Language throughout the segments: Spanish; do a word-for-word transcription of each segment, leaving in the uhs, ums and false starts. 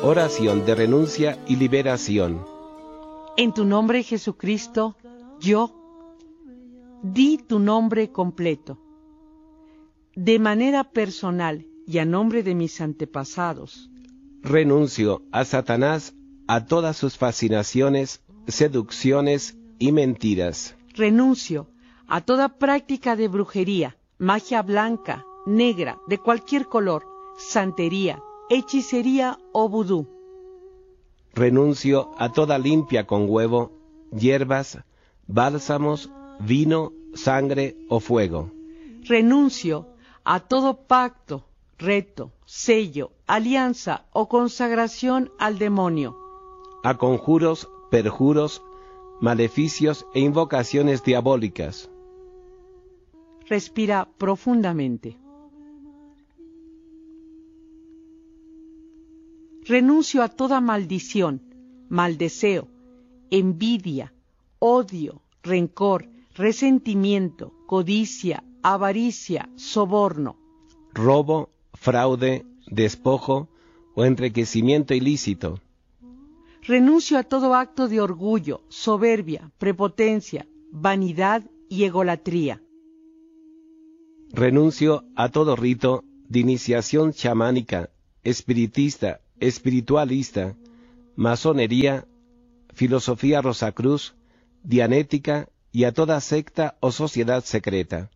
Oración de renuncia y liberación. En tu nombre, Jesucristo, yo di tu nombre completo. De manera personal y a nombre de mis antepasados. Renuncio a Satanás, a todas sus fascinaciones, seducciones y mentiras. Renuncio a toda práctica de brujería, magia blanca, negra, de cualquier color, santería, hechicería o vudú. Renuncio a toda limpia con huevo, hierbas, bálsamos, vino, sangre o fuego. Renuncio a todo pacto, reto, sello, alianza o consagración al demonio. A conjuros, perjuros, maleficios e invocaciones diabólicas. Respira profundamente. Renuncio a toda maldición, mal deseo, envidia, odio, rencor, resentimiento, codicia, avaricia, soborno. Robo, fraude, despojo o enriquecimiento ilícito. Renuncio a todo acto de orgullo, soberbia, prepotencia, vanidad y egolatría. Renuncio a todo rito de iniciación chamánica, espiritista, espiritualista, masonería, filosofía Rosacruz, dianética y a toda secta o sociedad secreta.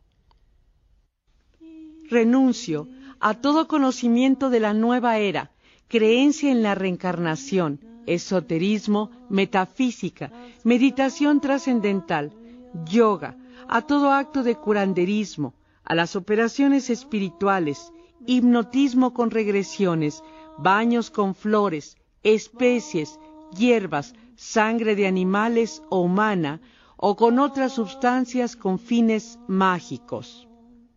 Renuncio a todo conocimiento de la nueva era, creencia en la reencarnación, esoterismo, metafísica, meditación trascendental, yoga, a todo acto de curanderismo, a las operaciones espirituales, hipnotismo con regresiones, baños con flores, especies, hierbas, sangre de animales o humana, o con otras sustancias con fines mágicos.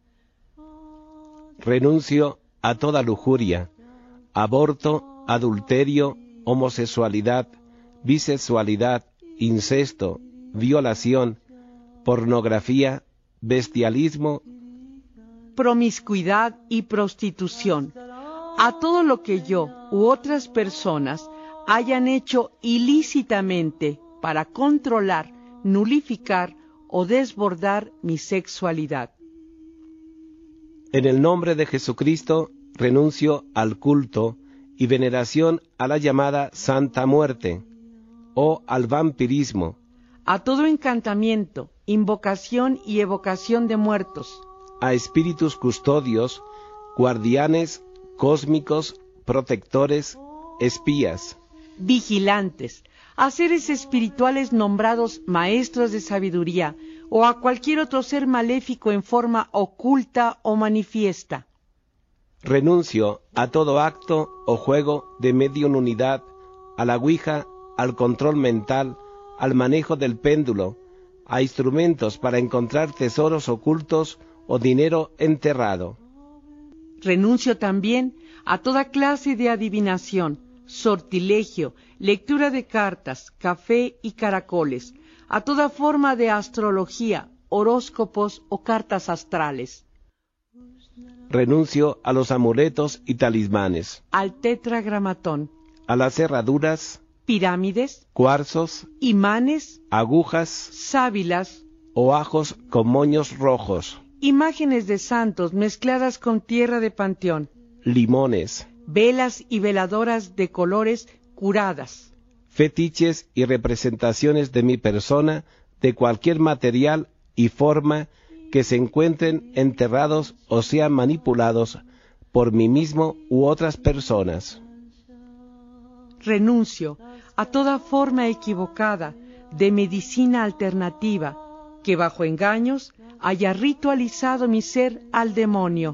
Renuncio a toda lujuria, aborto, adulterio, homosexualidad, bisexualidad, incesto, violación, pornografía, bestialismo, promiscuidad y prostitución, a todo lo que yo u otras personas hayan hecho ilícitamente para controlar, nulificar o desbordar mi sexualidad. En el nombre de Jesucristo renuncio al culto y veneración a la llamada Santa Muerte o al vampirismo, a todo encantamiento, invocación y evocación de muertos, a espíritus custodios, guardianes, cósmicos, protectores, espías, vigilantes, a seres espirituales nombrados maestros de sabiduría o a cualquier otro ser maléfico en forma oculta o manifiesta. Renuncio a todo acto o juego de mediunidad, a la ouija, al control mental, al manejo del péndulo, a instrumentos para encontrar tesoros ocultos o dinero enterrado. Renuncio también a toda clase de adivinación, sortilegio, lectura de cartas, café y caracoles, a toda forma de astrología, horóscopos o cartas astrales. Renuncio a los amuletos y talismanes, al tetragramatón, a las cerraduras, pirámides, cuarzos, imanes, agujas, sábilas o ajos con moños rojos, imágenes de santos mezcladas con tierra de panteón, limones, velas y veladoras de colores curadas, fetiches y representaciones de mi persona de cualquier material y forma que se encuentren enterrados o sean manipulados por mí mismo u otras personas. Renuncio a toda forma equivocada de medicina alternativa que bajo engaños haya ritualizado mi ser al demonio.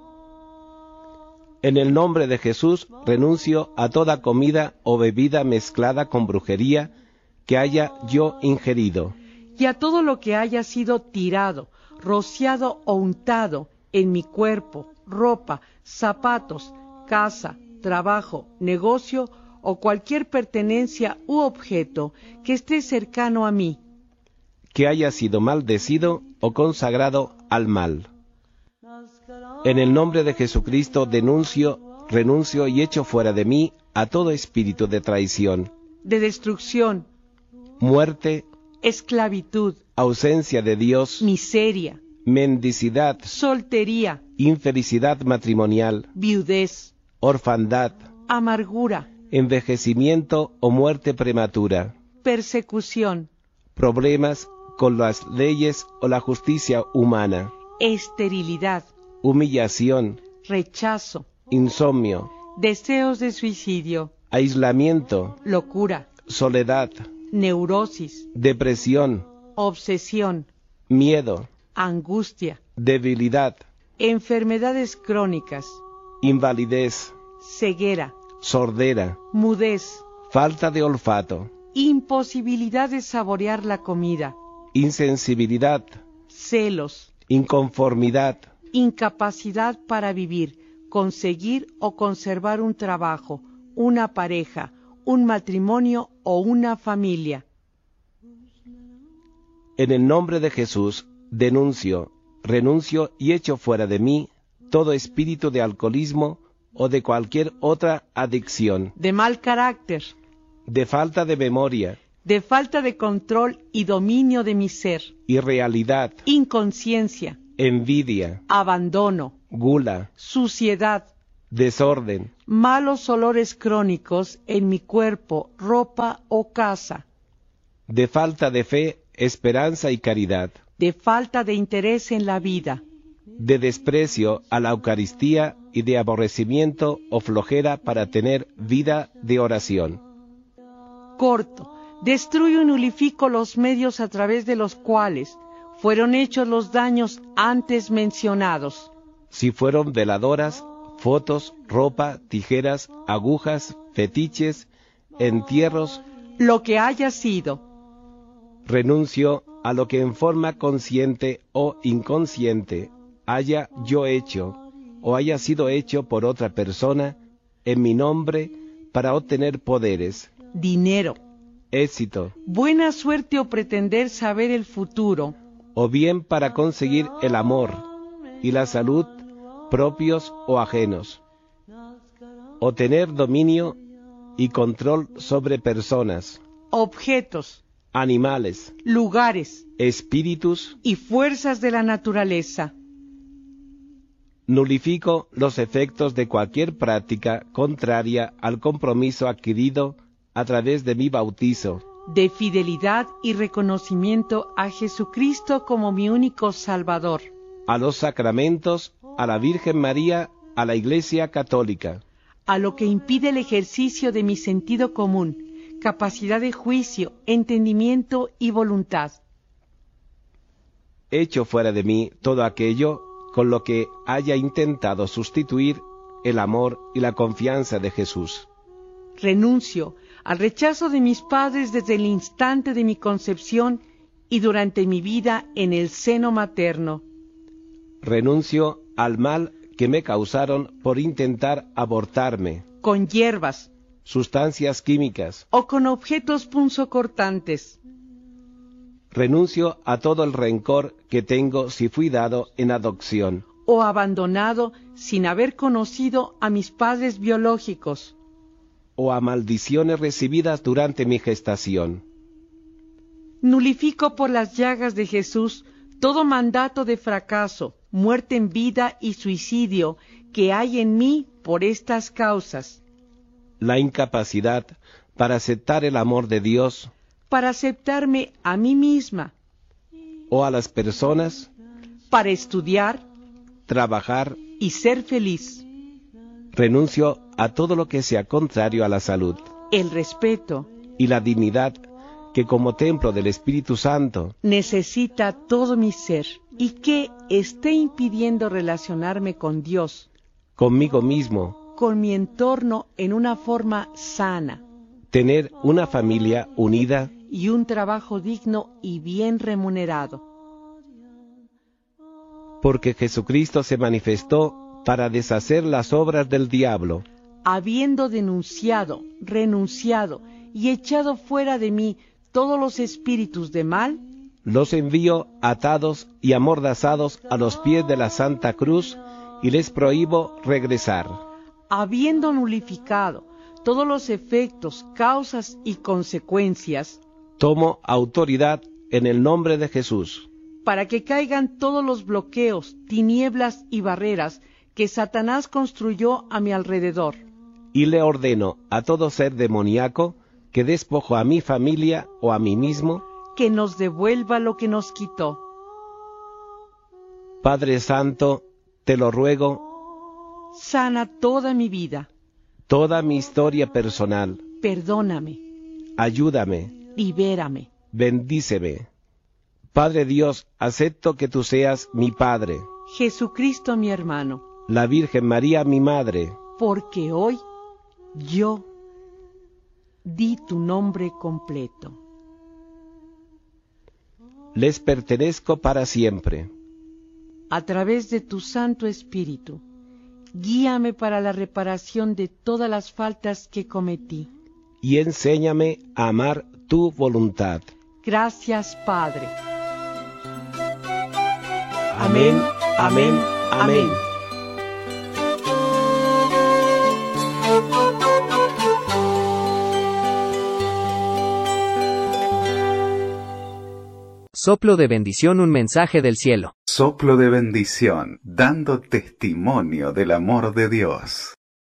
En el nombre de Jesús renuncio a toda comida o bebida mezclada con brujería que haya yo ingerido. Y a todo lo que haya sido tirado, rociado o untado en mi cuerpo, ropa, zapatos, casa, trabajo, negocio o cualquier pertenencia u objeto que esté cercano a mí. Que haya sido maldecido o consagrado al mal. En el nombre de Jesucristo denuncio renuncio y echo fuera de mí a todo espíritu de traición, de destrucción, muerte, esclavitud, ausencia de Dios, miseria, mendicidad, soltería, infelicidad matrimonial, viudez, orfandad, amargura, envejecimiento o muerte prematura, persecución, problemas con las leyes o la justicia humana, esterilidad, humillación, rechazo, insomnio, deseos de suicidio, aislamiento, locura, soledad, neurosis, depresión, obsesión, miedo, angustia, debilidad, enfermedades crónicas, invalidez, ceguera, sordera, mudez, falta de olfato, imposibilidad de saborear la comida, insensibilidad, celos, inconformidad, incapacidad para vivir, conseguir o conservar un trabajo, una pareja, un matrimonio o una familia. En el nombre de Jesús, denuncio, renuncio y echo fuera de mí todo espíritu de alcoholismo o de cualquier otra adicción, De mal carácter, de falta de memoria, de falta de control y dominio de mi ser, irrealidad, inconsciencia, envidia, abandono, gula, suciedad, desorden, malos olores crónicos en mi cuerpo, ropa o casa, de falta de fe, esperanza y caridad, de falta de interés en la vida, de desprecio a la Eucaristía y de aborrecimiento o flojera para tener vida de oración. corto, destruyo y nulifico los medios a través de los cuales fueron hechos los daños antes mencionados. Si fueron veladoras, fotos, ropa, tijeras, agujas, fetiches, entierros, Lo que haya sido, renuncio a lo que en forma consciente o inconsciente haya yo hecho o haya sido hecho por otra persona en mi nombre para obtener poderes, dinero, éxito, buena suerte o pretender saber el futuro, o bien para conseguir el amor y la salud propios o ajenos, o tener dominio y control sobre personas, objetos, animales, lugares espíritus. y fuerzas de la naturaleza. Nulifico los efectos de cualquier práctica contraria al compromiso adquirido a través de mi bautizo, De fidelidad y reconocimiento a Jesucristo como mi único Salvador, a los sacramentos, a la Virgen María, a la Iglesia Católica, a lo que impide el ejercicio de mi sentido común, capacidad de juicio, entendimiento y voluntad. echo fuera de mí todo aquello con lo que haya intentado sustituir el amor y la confianza de Jesús. Renuncio al rechazo de mis padres desde el instante de mi concepción y durante mi vida en el seno materno. Renuncio al mal que me causaron por intentar abortarme, Con hierbas sustancias químicas. o con objetos punzocortantes. Renuncio a todo el rencor que tengo si fui dado en adopción, O abandonado sin haber conocido a mis padres biológicos. o a maldiciones recibidas durante mi gestación. Nulifico por las llagas de Jesús todo mandato de fracaso, muerte en vida y suicidio que hay en mí por estas causas. La incapacidad para aceptar el amor de Dios Para aceptarme a mí misma, o a las personas, para estudiar trabajar. y ser feliz. Renuncio a todo lo que sea contrario a la salud El respeto y la dignidad que como templo del Espíritu Santo necesita todo mi ser y que esté impidiendo relacionarme con Dios, conmigo mismo, con mi entorno en una forma sana tener una familia unida, y un trabajo digno y bien remunerado. porque Jesucristo se manifestó para deshacer las obras del diablo, Habiendo denunciado, renunciado y echado fuera de mí todos los espíritus de mal, los envío atados y amordazados a los pies de la Santa Cruz y les prohíbo regresar. habiendo nulificado todos los efectos, causas y consecuencias, tomo autoridad en el nombre de Jesús, para que caigan todos los bloqueos, tinieblas y barreras que Satanás construyó a mi alrededor. y le ordeno a todo ser demoníaco que despojo a mi familia o a mí mismo, Que nos devuelva lo que nos quitó. Padre Santo, te lo ruego, Sana toda mi vida. toda mi historia personal, Perdóname. ayúdame, Libérame. bendíceme. Padre Dios, acepto que tú seas mi Padre, Jesucristo mi hermano. la Virgen María mi Madre, Porque hoy yo di tu nombre completo. les pertenezco para siempre. A través de tu Santo Espíritu, guíame para la reparación de todas las faltas que cometí. Y enséñame a amar tu voluntad. Gracias, Padre. Amén, amén, amén. Soplo de bendición, un mensaje del cielo. Soplo de bendición, dando testimonio del amor de Dios.